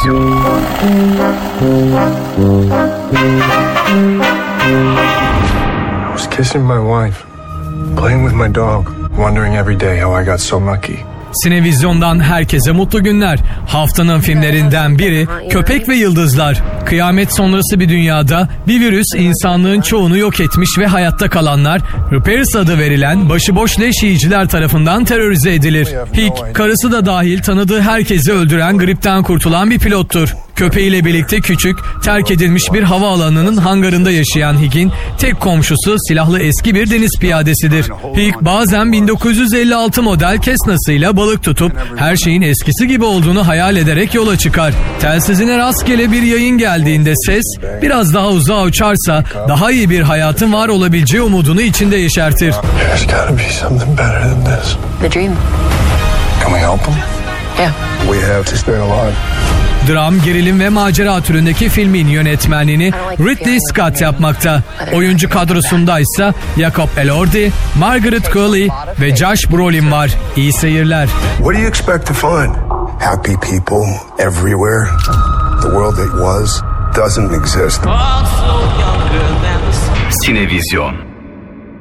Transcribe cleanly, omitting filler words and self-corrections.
I was kissing my wife, playing with my dog, wondering every day how I got so lucky. Sinevizyon'dan herkese mutlu günler. Haftanın filmlerinden biri Köpek ve Yıldızlar. Kıyamet sonrası bir dünyada bir virüs insanlığın çoğunu yok etmiş ve hayatta kalanlar Reapers adı verilen başıboş leş yiyiciler tarafından terörize edilir. Hick, karısı da dahil tanıdığı herkesi öldüren gripten kurtulan bir pilottur. Köpeğiyle birlikte küçük, terk edilmiş bir havaalanının hangarında yaşayan Hick'in tek komşusu silahlı eski bir deniz piyadesidir. Hick bazen 1956 model Cessna'sıyla balık tutup her şeyin eskisi gibi olduğunu hayal ederek yola çıkar. Telsizine rastgele bir yayın geldiğinde ses biraz daha uzağa uçarsa daha iyi bir hayatın var olabileceği umudunu içinde yeşertir. There's gotta be something better than this. The dream. Can we help them? Yeah. We have to stay alive. Dram, gerilim ve macera türündeki filmin yönetmenliğini Ridley Scott yapmakta. Oyuncu kadrosunda ise Jacob Elordi, Margaret Qualley ve Josh Brolin var. İyi seyirler. What do you expect to find? Happy people everywhere. The world that was doesn't exist. Sinevizyon.